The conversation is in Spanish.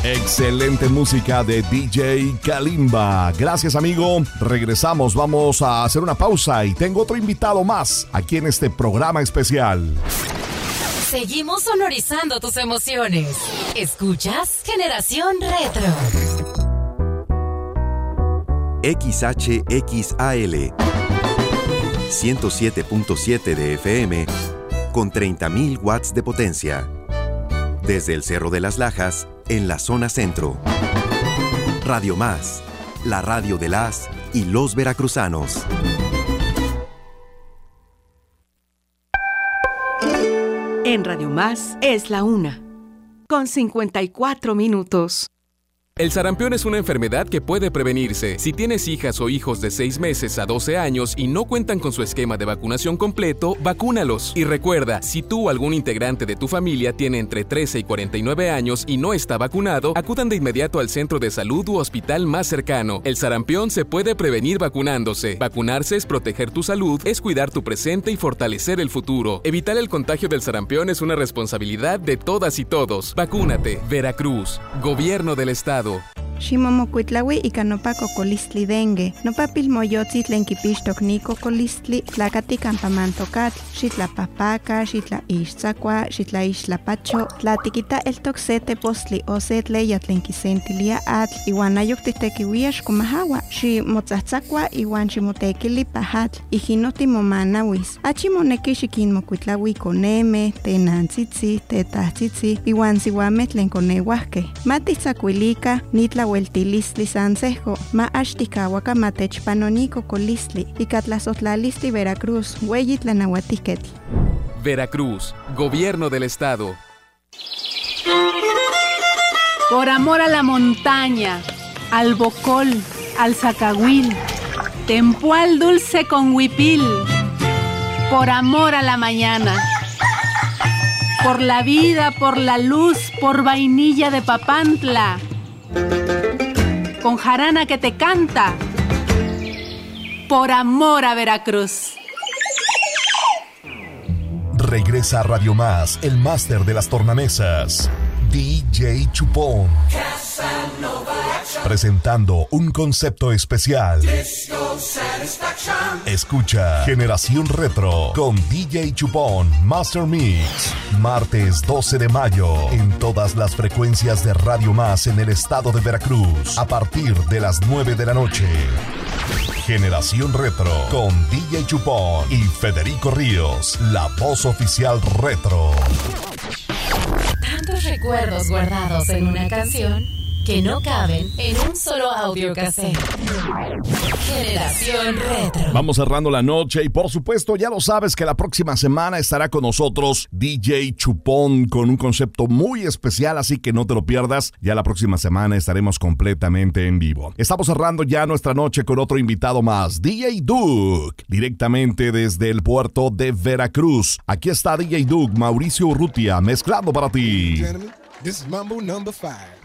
Excelente música de DJ Kalimba. Gracias, amigo. Regresamos, vamos a hacer una pausa y tengo otro invitado más aquí en este programa especial. Seguimos sonorizando tus emociones. ¿Escuchas? Generación Retro. XHXAL 107.7 de FM con 30.000 watts de potencia. Desde el Cerro de las Lajas, en la zona centro. Radio Más, la radio de las y los veracruzanos. En Radio Más es la 1, con 54 minutos. El sarampión es una enfermedad que puede prevenirse. Si tienes hijas o hijos de 6 meses a 12 años y no cuentan con su esquema de vacunación completo, vacúnalos. Y recuerda, si tú o algún integrante de tu familia tiene entre 13 y 49 años y no está vacunado, acudan de inmediato al centro de salud u hospital más cercano. El sarampión se puede prevenir vacunándose. Vacunarse es proteger tu salud, es cuidar tu presente y fortalecer el futuro. Evitar el contagio del sarampión es una responsabilidad de todas y todos. Vacúnate. Veracruz. Gobierno del Estado. Ximomocuitlaui ika nopa cocolistli dengue. Nopa pilmoyotzi tlen kipixtok ni cocolistli tlakati campamantokatl. Xitlapahpaka, xitlaixtzakua, xitlaixtlapacho. Tlatikita eltok se tepostli o se tleya tlen kisentilia atl. Iwan ayok titekiuia xkomahawa. Ximotzatzakua iwan ximotekili pahatl. Ijino timomanawis. Achimoneki xikinmocuitlaui koneme, tenantzitzi, tetahtzitzi, iwan siuameh tlen koneuahkeh. Matitzakuilika nitla hueltilistli sansejo, ma axtikawaka matechpanoniko colistli, ikatlazotlalistli Veracruz, hueyi tlanahuatiketl. Veracruz, Gobierno del Estado. Por amor a la montaña, al bocol, al zacahuil, tempual dulce con huipil, por amor a la mañana, por la vida, por la luz, por vainilla de Papantla, con jarana que te canta, por amor a Veracruz. Regresa a Radio Más, el máster de las tornamesas, DJ Chupón. Presentando un concepto especial. Escucha Generación Retro con DJ Chupón Master Mix. Martes 12 de mayo en todas las frecuencias de Radio Más en el estado de Veracruz a partir de las 9 de la noche. Generación Retro con DJ Chupón y Federico Ríos, la voz oficial retro. Tantos recuerdos guardados en una canción que no caben en un solo audio cassette. Generación Retro. Vamos cerrando la noche y por supuesto ya lo sabes que la próxima semana estará con nosotros DJ Chupón con un concepto muy especial, así que no te lo pierdas. Ya la próxima semana estaremos completamente en vivo. Estamos cerrando ya nuestra noche con otro invitado más, DJ Duke, directamente desde el puerto de Veracruz. Aquí está DJ Duke, Mauricio Urrutia, mezclando para ti. This is Mambo number 5.